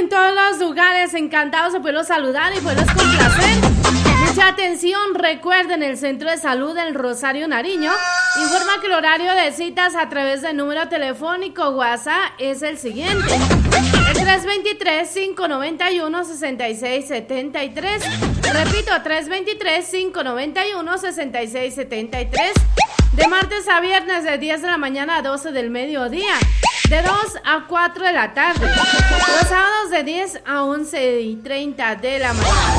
en todos los lugares, encantados de poderlos saludar y poderlos complacer. Mucha atención, recuerden, el Centro de Salud del Rosario Nariño informa que el horario de citas a través del número telefónico WhatsApp es el siguiente: el 323-591-6673. Repito, 323-591-6673. De martes a viernes, de 10 de la mañana a 12 del mediodía. De 2 a 4 de la tarde. Los sábados de 10 a 11:30 de la mañana.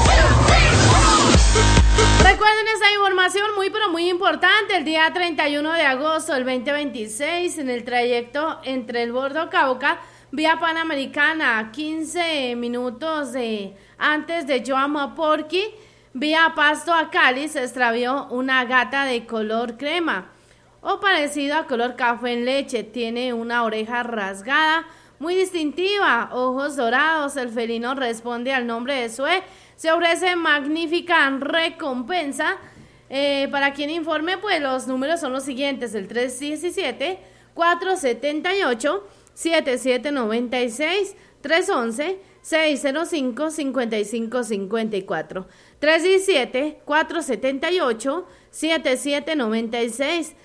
Recuerden esta información muy pero muy importante. El día 31 de agosto del 2026, en el trayecto entre el Bordo Cauca, vía Panamericana, 15 minutos antes de Yoamoporqui, vía Pasto a Cali, se extravió una gata de color crema o parecido a color café en leche. Tiene una oreja rasgada, muy distintiva, ojos dorados. El felino responde al nombre de Sue. Se ofrece magnífica recompensa. Para quien informe, pues los números son los siguientes: el 317-478-7796, 311-605-5554, 317-478-7796,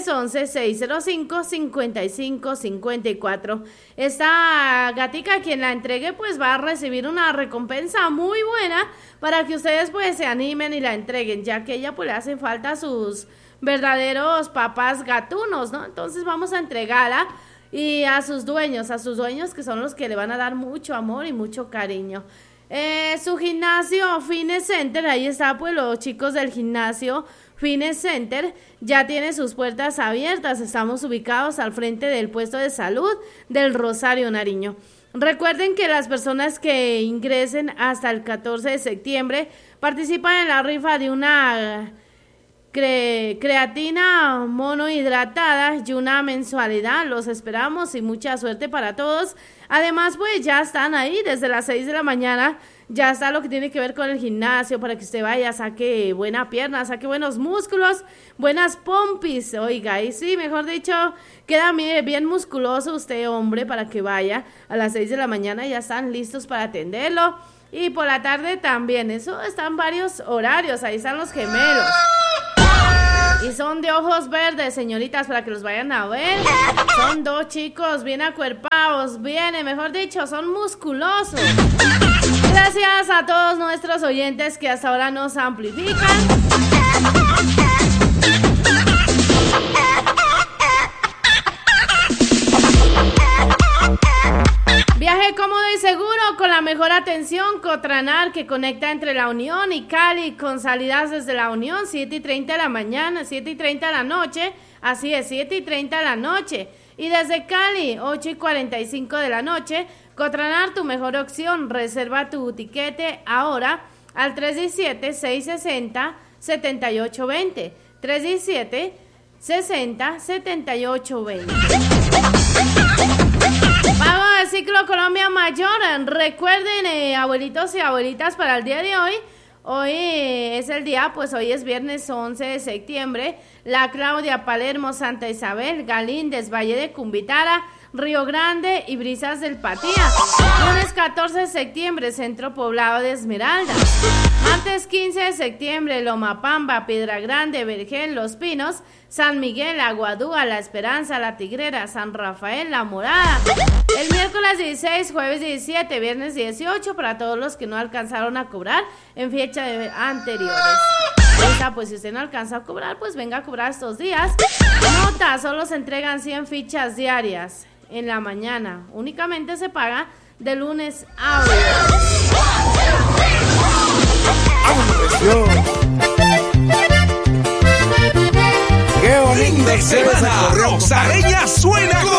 311-605-5554. Esta gatica, quien la entregue, pues va a recibir una recompensa muy buena para que ustedes pues se animen y la entreguen, ya que ella pues le hacen falta a sus verdaderos papás gatunos, ¿no? Entonces vamos a entregarla y a sus dueños que son los que le van a dar mucho amor y mucho cariño. Su gimnasio Fitness Center, ahí está pues los chicos del gimnasio Fitness Center, ya tiene sus puertas abiertas. Estamos ubicados al frente del puesto de salud del Rosario Nariño. Recuerden que las personas que ingresen hasta el 14 de septiembre participan en la rifa de una creatina monohidratada y una mensualidad. Los esperamos y mucha suerte para todos. Además, pues ya están ahí desde las 6 de la mañana. Ya está lo que tiene que ver con el gimnasio para que usted vaya, saque buena pierna, saque buenos músculos, buenas pompis. Oiga, y sí, mejor dicho, queda bien musculoso usted, hombre, para que vaya a las 6 de la mañana. Ya están listos para atenderlo. Y por la tarde también. Eso están varios horarios. Ahí están los gemelos. Y son de ojos verdes, señoritas, para que los vayan a ver. Son dos chicos bien acuerpados, bien, mejor dicho, son musculosos. Gracias a todos nuestros oyentes que hasta ahora nos amplifican. Viaje cómodo y seguro con la mejor atención. Cotranar, que conecta entre La Unión y Cali, con salidas desde La Unión 7:30 de la mañana, 7:30 de la noche, así es, 7:30 de la noche, y desde Cali 8:45 de la noche. Cotranar, tu mejor opción. Reserva tu tiquete ahora al 317-660-7820, 317-60-7820. Pago del ciclo Colombia Mayor. Recuerden, abuelitos y abuelitas, para el día de hoy. Hoy es el día, pues hoy es viernes 11 de septiembre. La Claudia, Palermo, Santa Isabel, Galíndez, Valle de Cumbitara, Río Grande y Brisas del Patía. Lunes 14 de septiembre, Centro Poblado de Esmeralda. Martes 15 de septiembre, Lomapamba, Piedra Grande, Vergel, Los Pinos, San Miguel, Aguadúa, La Esperanza, La Tigrera, San Rafael, La Morada. El miércoles 16, jueves 17, viernes 18, para todos los que no alcanzaron a cobrar en fecha anteriores. Pues si usted no alcanza a cobrar, pues venga a cobrar estos días. Nota, solo se entregan 100 fichas diarias en la mañana. Únicamente se paga de lunes a viernes. ¡Qué bonito! Fin de semana, Rosareña suena